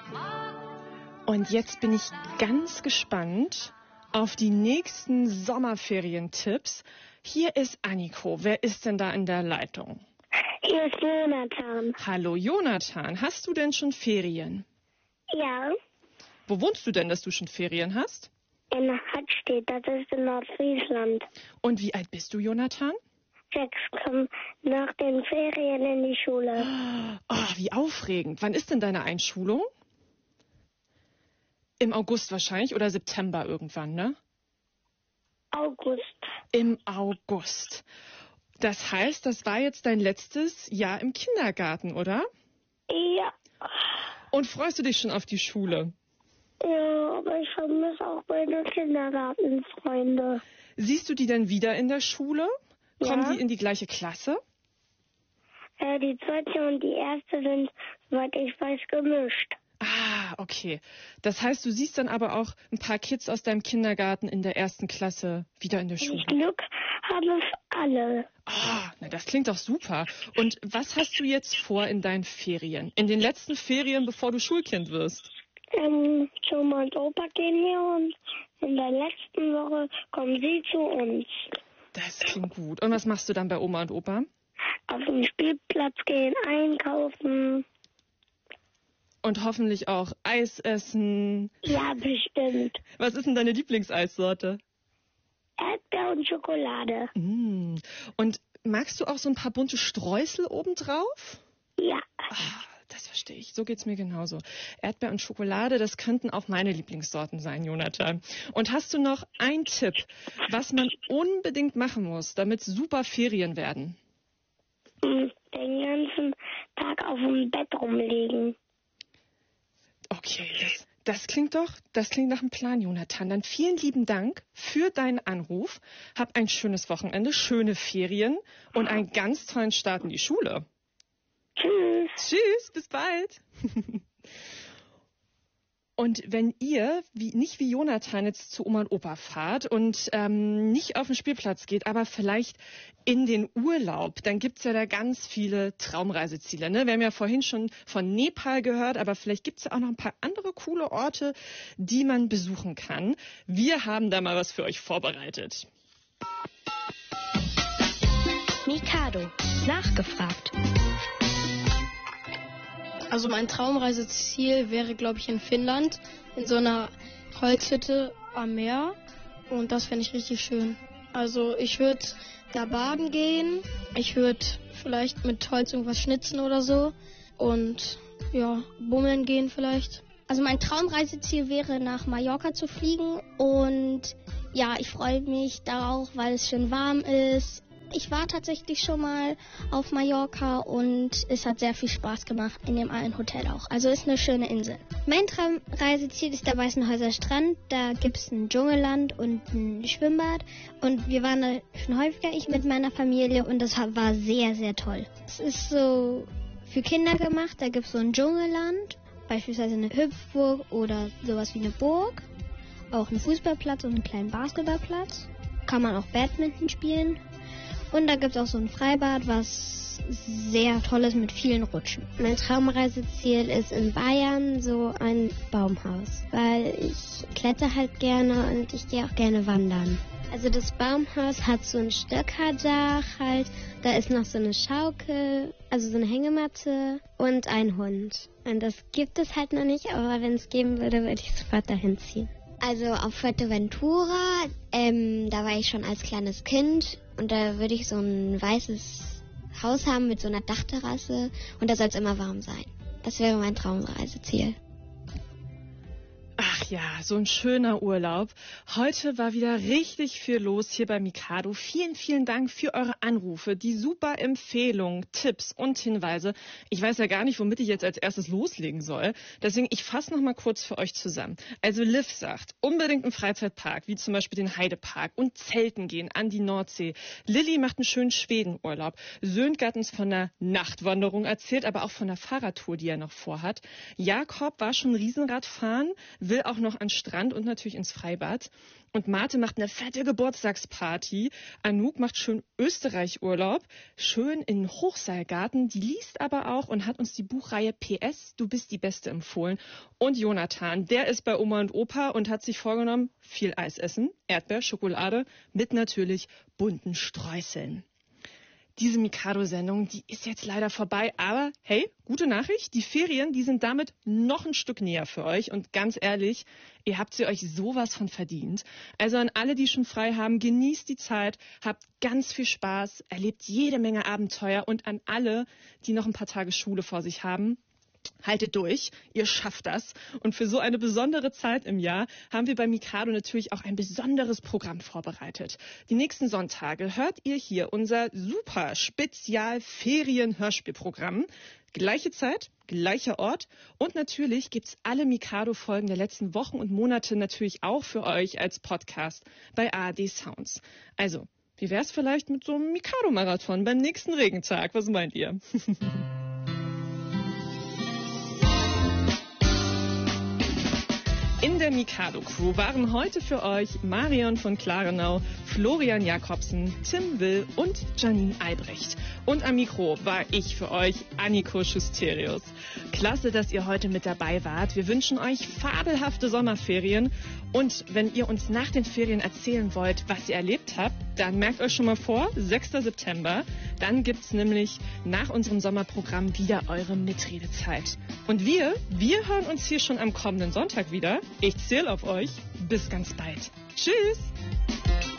Und jetzt bin ich ganz gespannt auf die nächsten Sommerferientipps. Hier ist Anniko. Wer ist denn da in der Leitung? Hier ist Jonathan. Hallo Jonathan, hast du denn schon Ferien? Ja, Wo wohnst du denn, dass du schon Ferien hast? in Hattstedt, das ist in Nordfriesland. Und wie alt bist du, Jonathan? 6, komm nach den Ferien in die Schule. Oh, wie aufregend. Wann ist denn deine Einschulung? Im August wahrscheinlich oder September irgendwann, ne? August. Im August. Das heißt, das war jetzt dein letztes Jahr im Kindergarten, oder? Ja. Und freust du dich schon auf die Schule? Ja, aber ich vermisse auch meine Kindergartenfreunde. Siehst du die denn wieder in der Schule? Kommen Ja. die in die gleiche Klasse? Die zweite und die erste sind, soweit ich weiß, gemischt. Ah, okay. Das heißt, du siehst dann aber auch ein paar Kids aus deinem Kindergarten in der ersten Klasse wieder in der Wenn Schule. ich Glück habe, alle. Ah, na, das klingt doch super. Und was hast du jetzt vor in deinen Ferien? In den letzten Ferien, bevor du Schulkind wirst? Zu Oma und Opa gehen wir und in der letzten Woche kommen sie zu uns. Das klingt gut. Und was machst du dann bei Oma und Opa? Auf den Spielplatz gehen, einkaufen. Und hoffentlich auch Eis essen. Ja, bestimmt. Was ist denn deine Lieblingseissorte? Erdbeer und Schokolade. Mm. Und magst du auch so ein paar bunte Streusel obendrauf? Ja. Ah, das verstehe ich. So geht's mir genauso. Erdbeer und Schokolade, das könnten auch meine Lieblingssorten sein, Jonathan. Und hast du noch einen Tipp, was man unbedingt machen muss, damit super Ferien werden? Den ganzen Tag auf dem Bett rumliegen. Okay, das klingt nach einem Plan, Jonathan. Dann vielen lieben Dank für deinen Anruf. Hab ein schönes Wochenende, schöne Ferien und einen ganz tollen Start in die Schule. Tschüss. Tschüss, bis bald. Und wenn ihr nicht wie Jonathan jetzt zu Oma und Opa fahrt und nicht auf den Spielplatz geht, aber vielleicht in den Urlaub, dann gibt's ja da ganz viele Traumreiseziele. Ne? Wir haben ja vorhin schon von Nepal gehört, aber vielleicht gibt's ja auch noch ein paar andere coole Orte, die man besuchen kann. Wir haben da mal was für euch vorbereitet. Mikado. Nachgefragt. Also mein Traumreiseziel wäre, glaube ich, in Finnland, in so einer Holzhütte am Meer. Und das fände ich richtig schön. Also ich würde da baden gehen. Ich würde vielleicht mit Holz irgendwas schnitzen oder so. Und ja, bummeln gehen vielleicht. Also mein Traumreiseziel wäre, nach Mallorca zu fliegen. Und ja, ich freue mich darauf, weil es schön warm ist. Ich war tatsächlich schon mal auf Mallorca und es hat sehr viel Spaß gemacht in dem einen Hotel auch. Also ist eine schöne Insel. Mein Traumreiseziel ist der Weißenhäuser Strand. Da gibt es ein Dschungelland und ein Schwimmbad. Und wir waren da schon häufiger, ich mit meiner Familie, und das war sehr, sehr toll. Es ist so für Kinder gemacht. Da gibt es so ein Dschungelland, beispielsweise eine Hüpfburg oder sowas wie eine Burg. Auch einen Fußballplatz und einen kleinen Basketballplatz. Kann man auch Badminton spielen. Und da gibt es auch so ein Freibad, was sehr toll ist mit vielen Rutschen. Mein Traumreiseziel ist in Bayern so ein Baumhaus, weil ich kletter halt gerne und ich gehe auch gerne wandern. Also das Baumhaus hat so ein Stöckerdach halt, da ist noch so eine Schaukel, also so eine Hängematte und ein Hund. Und das gibt es halt noch nicht, aber wenn es geben würde ich sofort dahin ziehen. Also auf Fuerteventura, da war ich schon als kleines Kind und da würde ich so ein weißes Haus haben mit so einer Dachterrasse und da soll es immer warm sein. Das wäre mein Traumreiseziel. Ach ja, so ein schöner Urlaub. Heute war wieder richtig viel los hier bei Mikado. Vielen, vielen Dank für eure Anrufe, die super Empfehlungen, Tipps und Hinweise. Ich weiß ja gar nicht, womit ich jetzt als erstes loslegen soll. Deswegen, ich fasse noch mal kurz für euch zusammen. Also Liv sagt, unbedingt im Freizeitpark, wie zum Beispiel den Heidepark, und Zelten gehen an die Nordsee. Lilly macht einen schönen Schwedenurlaub. Söntg hat uns von einer Nachtwanderung erzählt, aber auch von einer Fahrradtour, die er noch vorhat. Jakob war schon Riesenrad fahren, will auch auch noch an Strand und natürlich ins Freibad. Und Marte macht eine fette Geburtstagsparty. Anouk macht schön Österreich-Urlaub, schön in Hochseilgarten. Die liest aber auch und hat uns die Buchreihe PS, du bist die Beste empfohlen. Und Jonathan, der ist bei Oma und Opa und hat sich vorgenommen, viel Eis essen, Erdbeer, Schokolade mit natürlich bunten Streuseln. Diese Mikado-Sendung, die ist jetzt leider vorbei, aber hey, gute Nachricht, die Ferien, die sind damit noch ein Stück näher für euch und ganz ehrlich, ihr habt sie euch sowas von verdient. Also an alle, die schon frei haben, genießt die Zeit, habt ganz viel Spaß, erlebt jede Menge Abenteuer und an alle, die noch ein paar Tage Schule vor sich haben, haltet durch, ihr schafft das. Und für so eine besondere Zeit im Jahr haben wir bei Mikado natürlich auch ein besonderes Programm vorbereitet. Die nächsten Sonntage hört ihr hier unser super Spezial-Ferien-Hörspielprogramm. Gleiche Zeit, gleicher Ort und natürlich gibt's alle Mikado-Folgen der letzten Wochen und Monate natürlich auch für euch als Podcast bei ARD Sounds. Also, wie wär's vielleicht mit so einem Mikado-Marathon beim nächsten Regentag? Was meint ihr? In der Mikado-Crew waren heute für euch Marion von Klarenau, Florian Jakobsen, Tim Will und Janine Albrecht. Und am Mikro war ich für euch, Anniko Schusterius. Klasse, dass ihr heute mit dabei wart. Wir wünschen euch fabelhafte Sommerferien. Und wenn ihr uns nach den Ferien erzählen wollt, was ihr erlebt habt, dann merkt euch schon mal vor, 6. September. Dann gibt's nämlich nach unserem Sommerprogramm wieder eure Mitredezeit. Und wir hören uns hier schon am kommenden Sonntag wieder. Ich zähle auf euch. Bis ganz bald. Tschüss!